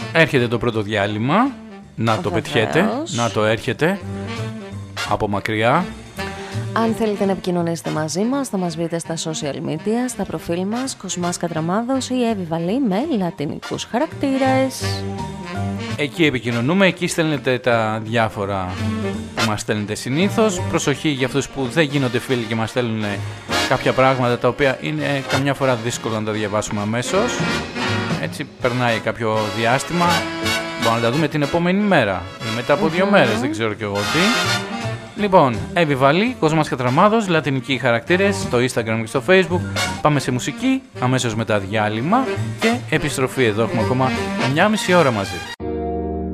Έρχεται το πρώτο διάλειμμα. Να το πετιέτε, να το έρχεται από μακριά. Αν θέλετε να επικοινωνήσετε μαζί μας, θα μας βρείτε στα social media, στα προφίλ μας Κοσμάς Κατραμάδος ή Εύη Βαλή με λατινικούς χαρακτήρες. Εκεί επικοινωνούμε, εκεί στέλνετε τα διάφορα που μας στέλνετε συνήθως. Προσοχή για αυτούς που δεν γίνονται φίλοι και μας στέλνουν κάποια πράγματα τα οποία είναι καμιά φορά δύσκολο να τα διαβάσουμε αμέσως. Έτσι περνάει κάποιο διάστημα, μπορούμε να τα δούμε την επόμενη μέρα ή μετά από 2 μέρες, δεν ξέρω κι εγώ τι. Λοιπόν, Εύη Βαλή, Κοσμάς Κατραμάδος, λατινικοί χαρακτήρες στο Instagram και στο Facebook. Πάμε σε μουσική, αμέσως μετά διάλειμμα και επιστροφή. Εδώ έχουμε ακόμα 1,5 ώρα μαζί.